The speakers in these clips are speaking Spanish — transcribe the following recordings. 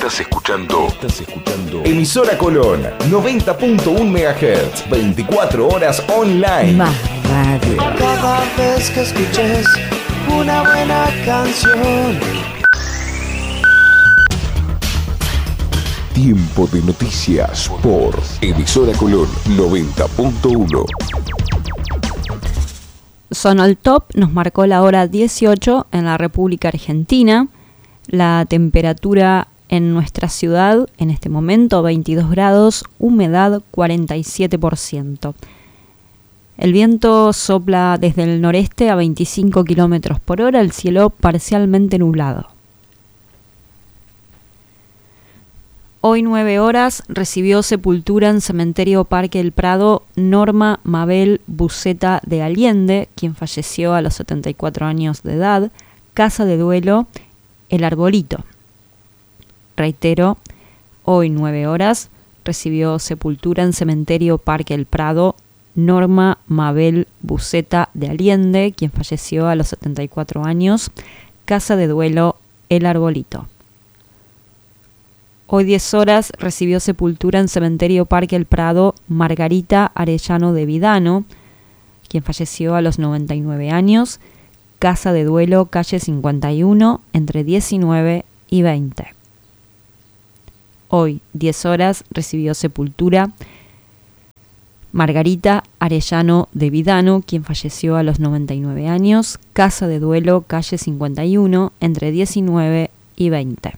Estás escuchando Emisora Colón, 90.1 MHz, 24 horas online. Más radio. Cada vez que escuches una buena canción. Tiempo de noticias por Emisora Colón 90.1. Sonoltop nos marcó la hora 18 en la República Argentina. La temperatura en nuestra ciudad en este momento 22 grados, humedad 47%. El viento sopla desde el noreste a 25 kilómetros por hora, el cielo parcialmente nublado. Hoy 9 horas recibió sepultura en Cementerio Parque El Prado Norma Mabel Buceta de Allende, quien falleció a los 74 años de edad. Casa de duelo El Arbolito. Reitero, hoy 9 horas recibió sepultura en Cementerio Parque El Prado Norma Mabel Buceta de Allende, quien falleció a los 74 años. Casa de duelo El Arbolito. Hoy 10 horas recibió sepultura en Cementerio Parque El Prado Margarita Arellano de Vidano, quien falleció a los 99 años. Casa de duelo calle 51 entre 19 y 20. Hoy 10 horas recibió sepultura Margarita Arellano de Vidano, quien falleció a los 99 años. Casa de duelo calle 51 entre 19 y 20.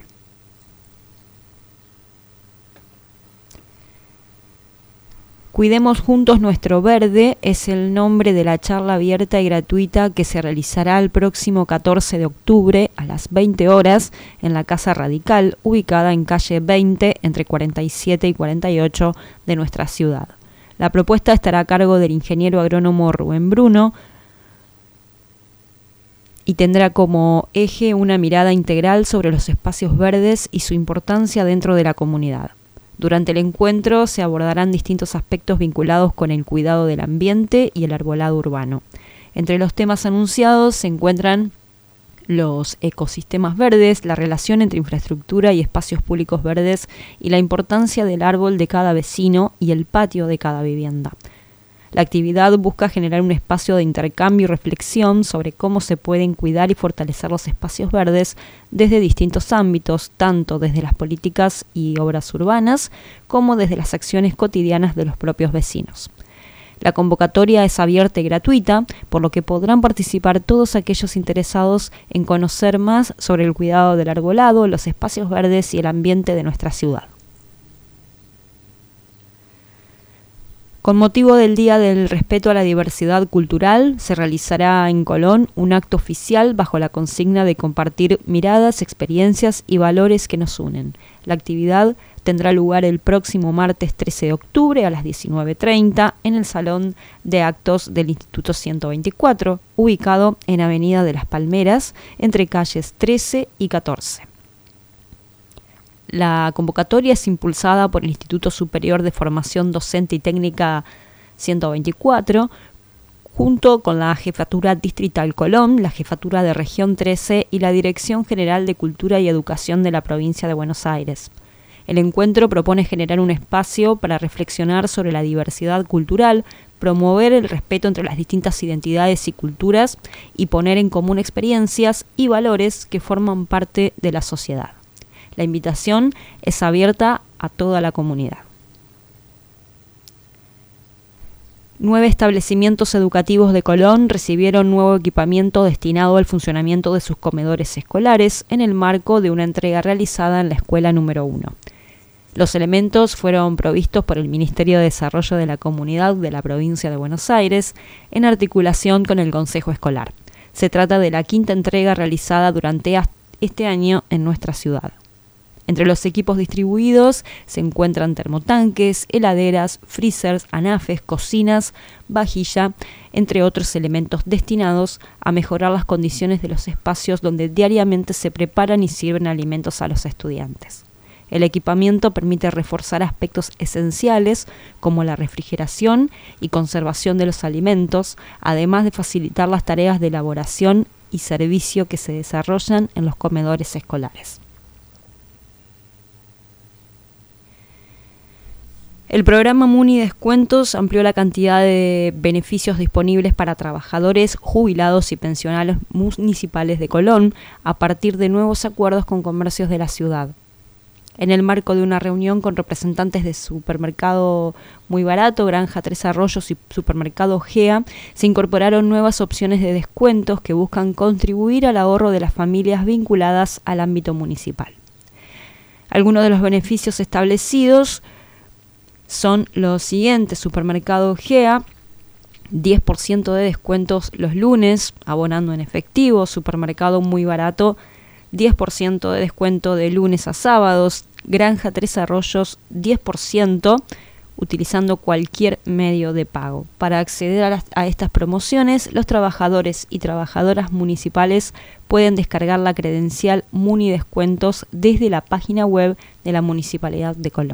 Cuidemos juntos nuestro verde es el nombre de la charla abierta y gratuita que se realizará el próximo 14 de octubre a las 20 horas en la Casa Radical, ubicada en calle 20 entre 47 y 48 de nuestra ciudad. La propuesta estará a cargo del ingeniero agrónomo Rubén Bruno y tendrá como eje una mirada integral sobre los espacios verdes y su importancia dentro de la comunidad. Durante el encuentro se abordarán distintos aspectos vinculados con el cuidado del ambiente y el arbolado urbano. Entre los temas anunciados se encuentran los ecosistemas verdes, la relación entre infraestructura y espacios públicos verdes y la importancia del árbol de cada vecino y el patio de cada vivienda. La actividad busca generar un espacio de intercambio y reflexión sobre cómo se pueden cuidar y fortalecer los espacios verdes desde distintos ámbitos, tanto desde las políticas y obras urbanas como desde las acciones cotidianas de los propios vecinos. La convocatoria es abierta y gratuita, por lo que podrán participar todos aquellos interesados en conocer más sobre el cuidado del arbolado, los espacios verdes y el ambiente de nuestra ciudad. Con motivo del Día del Respeto a la Diversidad Cultural, se realizará en Colón un acto oficial bajo la consigna de compartir miradas, experiencias y valores que nos unen. La actividad tendrá lugar el próximo martes 13 de octubre a las 19:30 en el Salón de Actos del Instituto 124, ubicado en Avenida de las Palmeras, entre calles 13 y 14. La convocatoria es impulsada por el Instituto Superior de Formación Docente y Técnica 124, junto con la Jefatura Distrital Colón, la Jefatura de Región 13 y la Dirección General de Cultura y Educación de la Provincia de Buenos Aires. El encuentro propone generar un espacio para reflexionar sobre la diversidad cultural, promover el respeto entre las distintas identidades y culturas y poner en común experiencias y valores que forman parte de la sociedad. La invitación es abierta a toda la comunidad. 9 establecimientos educativos de Colón recibieron nuevo equipamiento destinado al funcionamiento de sus comedores escolares en el marco de una entrega realizada en la escuela número 1. Los elementos fueron provistos por el Ministerio de Desarrollo de la Comunidad de la Provincia de Buenos Aires en articulación con el Consejo Escolar. Se trata de la 5ª entrega realizada durante este año en nuestra ciudad. Entre los equipos distribuidos se encuentran termotanques, heladeras, freezers, anafes, cocinas, vajilla, entre otros elementos destinados a mejorar las condiciones de los espacios donde diariamente se preparan y sirven alimentos a los estudiantes. El equipamiento permite reforzar aspectos esenciales como la refrigeración y conservación de los alimentos, además de facilitar las tareas de elaboración y servicio que se desarrollan en los comedores escolares. El programa Muni Descuentos amplió la cantidad de beneficios disponibles para trabajadores, jubilados y pensionados municipales de Colón a partir de nuevos acuerdos con comercios de la ciudad. En el marco de una reunión con representantes de Supermercado Muy Barato, Granja Tres Arroyos y Supermercado GEA, se incorporaron nuevas opciones de descuentos que buscan contribuir al ahorro de las familias vinculadas al ámbito municipal. Algunos de los beneficios establecidos son los siguientes: Supermercado GEA, 10% de descuentos los lunes, abonando en efectivo. Supermercado Muy Barato, 10% de descuento de lunes a sábados. Granja Tres Arroyos, 10%, utilizando cualquier medio de pago. Para acceder a estas promociones, los trabajadores y trabajadoras municipales pueden descargar la credencial Muni Descuentos desde la página web de la Municipalidad de Colón.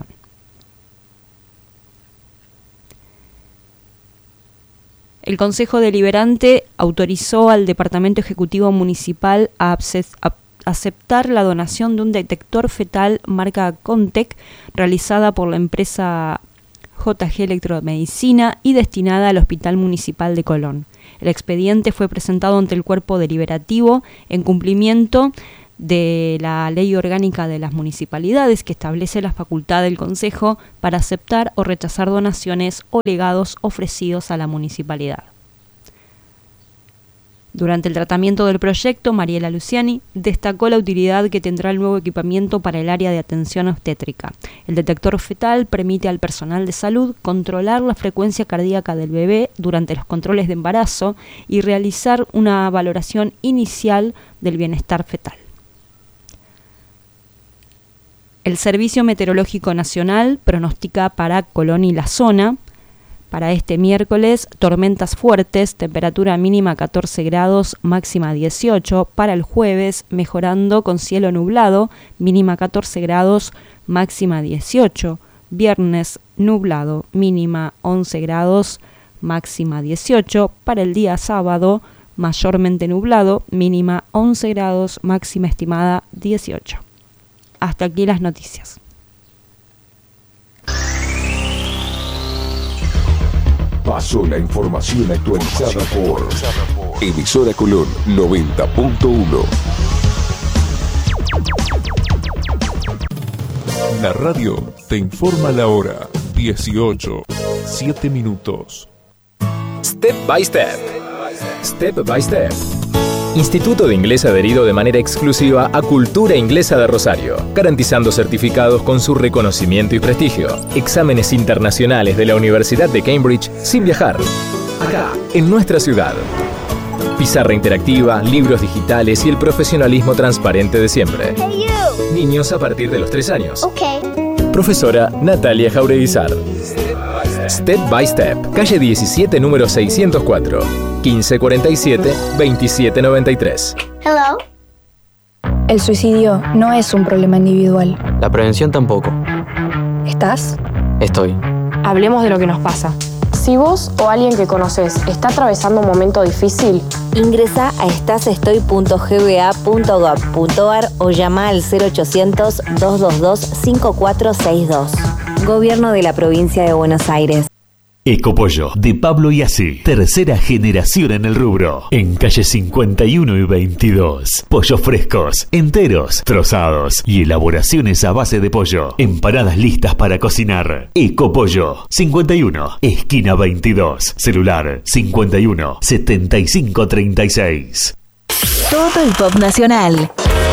El Consejo Deliberante autorizó al Departamento Ejecutivo Municipal a aceptar la donación de un detector fetal marca Contec realizada por la empresa JG Electromedicina y destinada al Hospital Municipal de Colón. El expediente fue presentado ante el cuerpo deliberativo en cumplimiento de la Ley Orgánica de las Municipalidades, que establece la facultad del Consejo para aceptar o rechazar donaciones o legados ofrecidos a la municipalidad. Durante el tratamiento del proyecto, Mariela Luciani destacó la utilidad que tendrá el nuevo equipamiento para el área de atención obstétrica. El detector fetal permite al personal de salud controlar la frecuencia cardíaca del bebé durante los controles de embarazo y realizar una valoración inicial del bienestar fetal. El Servicio Meteorológico Nacional pronostica para Colón y la zona para este miércoles tormentas fuertes, temperatura mínima 14 grados, máxima 18. Para el jueves, mejorando con cielo nublado, mínima 14 grados, máxima 18. Viernes, nublado, mínima 11 grados, máxima 18. Para el día sábado, mayormente nublado, mínima 11 grados, máxima estimada 18. Hasta aquí las noticias. Pasó la información actualizada por Emisora Colón 90.1. La radio te informa la hora. 18:07. Step by Step. Step by Step. Instituto de Inglés adherido de manera exclusiva a Cultura Inglesa de Rosario, garantizando certificados con su reconocimiento y prestigio. Exámenes internacionales de la Universidad de Cambridge sin viajar. Acá, en nuestra ciudad. Pizarra interactiva, libros digitales y el profesionalismo transparente de siempre. Hey you. Niños a partir de los 3 años. Okay. Profesora Natalia Jaureguizar. Step by Step, calle 17, número 604, 1547-2793. Hello. El suicidio no es un problema individual. La prevención tampoco. ¿Estás? Estoy. Hablemos de lo que nos pasa. Si vos o alguien que conoces está atravesando un momento difícil, ingresa a estasestoy.gba.gov.ar o llama al 0800-222-5462. Gobierno de la Provincia de Buenos Aires. Ecopollo, de Pablo Iasi, tercera generación en el rubro, en calle 51 y 22. Pollos frescos, enteros, trozados y elaboraciones a base de pollo. Empanadas listas para cocinar. Ecopollo, 51, esquina 22. Celular 51 75 36. Todo el pop nacional.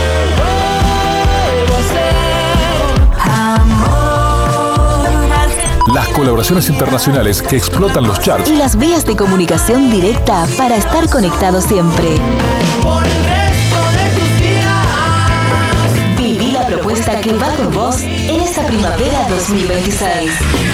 Las colaboraciones internacionales que explotan los charts. Y las vías de comunicación directa para estar conectado siempre. Por el resto de tus días. Viví la propuesta que va con vos en esta primavera 2026.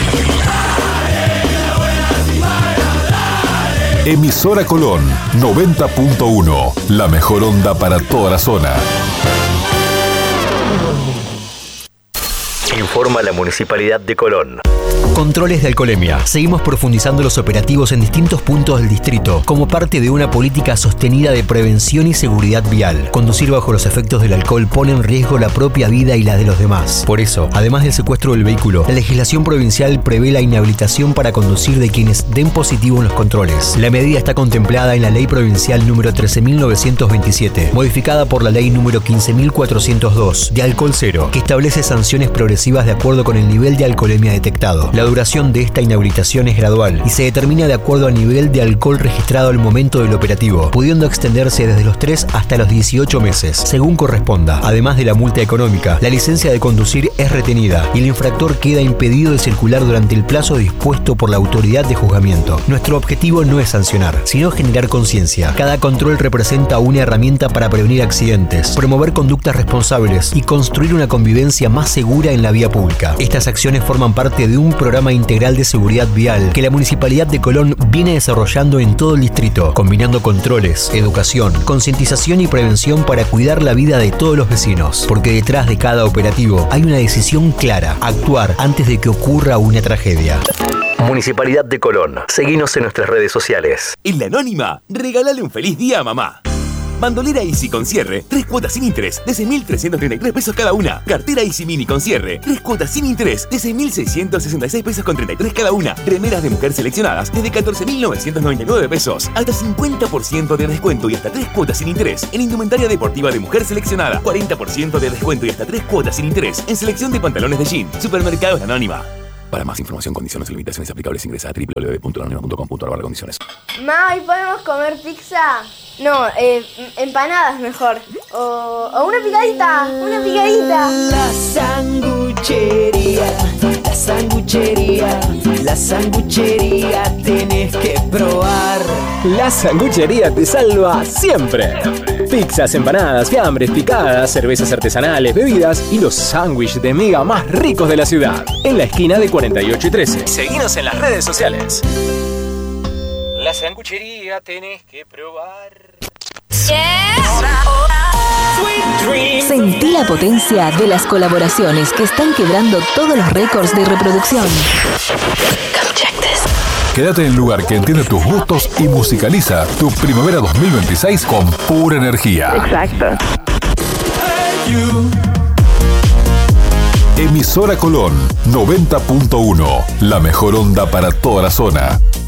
Emisora Colón 90.1. La mejor onda para toda la zona. Informa la Municipalidad de Colón. Controles de alcoholemia. Seguimos profundizando los operativos en distintos puntos del distrito como parte de una política sostenida de prevención y seguridad vial. Conducir bajo los efectos del alcohol pone en riesgo la propia vida y la de los demás. Por eso, además del secuestro del vehículo, la legislación provincial prevé la inhabilitación para conducir de quienes den positivo en los controles. La medida está contemplada en la Ley Provincial número 13.927, modificada por la Ley número 15.402 de Alcohol Cero, que establece sanciones progresivas de acuerdo con el nivel de alcoholemia detectado. La duración de esta inhabilitación es gradual y se determina de acuerdo al nivel de alcohol registrado al momento del operativo, pudiendo extenderse desde los 3 hasta los 18 meses, según corresponda. Además de la multa económica, la licencia de conducir es retenida y el infractor queda impedido de circular durante el plazo dispuesto por la autoridad de juzgamiento. Nuestro objetivo no es sancionar, sino generar conciencia. Cada control representa una herramienta para prevenir accidentes, promover conductas responsables y construir una convivencia más segura en la vía pública. Estas acciones forman parte de un programa integral de seguridad vial que la Municipalidad de Colón viene desarrollando en todo el distrito, combinando controles, educación, concientización y prevención para cuidar la vida de todos los vecinos. Porque detrás de cada operativo hay una decisión clara: actuar antes de que ocurra una tragedia. Municipalidad de Colón. Seguinos en nuestras redes sociales. En La Anónima, regálale un feliz día a mamá. Bandolera Easy con cierre, 3 cuotas sin interés de 6.333 pesos cada una. Cartera Easy Mini con cierre, 3 cuotas sin interés de 6.666 pesos con 33 cada una. Remeras de mujer seleccionadas desde 14.999 pesos. Hasta 50% de descuento y hasta 3 cuotas sin interés en indumentaria deportiva de mujer seleccionada. 40% de descuento y hasta 3 cuotas sin interés en selección de pantalones de jean. Supermercados La Anónima. Para más información, condiciones y limitaciones aplicables, ingresa a www.lanonima.com.ar/condiciones. Ma, ¿hoy podemos comer pizza? No, empanadas mejor. O una picadita, una picadita. La sanguchería, la sanguchería, la sanguchería tenés que probar. La sanguchería te salva siempre. Pizzas, empanadas, fiambres, picadas, cervezas artesanales, bebidas y los sándwiches de miga más ricos de la ciudad. En la esquina de 48 y 13. Seguinos en las redes sociales. La sanguchería tenés que probar. Sentí la potencia de las colaboraciones que están quebrando todos los récords de reproducción. Quédate en el lugar que entiende tus gustos y musicaliza tu primavera 2026 con pura energía. Exacto. Emisora Colón 90.1, la mejor onda para toda la zona.